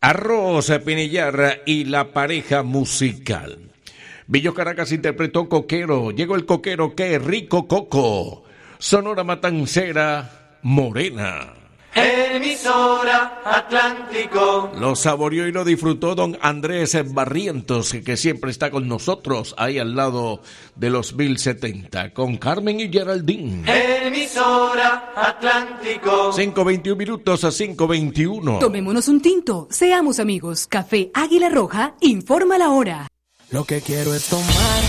Arroz, Pinillar y la pareja musical. Billo Caracas interpretó Coquero. Llegó el coquero, qué rico coco. Sonora Matancera, Morena. Emisora Atlántico. Lo saboreó y lo disfrutó don Andrés Barrientos, que siempre está con nosotros ahí al lado de los 1070, con Carmen y Geraldine. Emisora Atlántico. 5:21 minutos a 5:21. Tomémonos un tinto, seamos amigos. Café Águila Roja informa la hora. Lo que quiero es tomar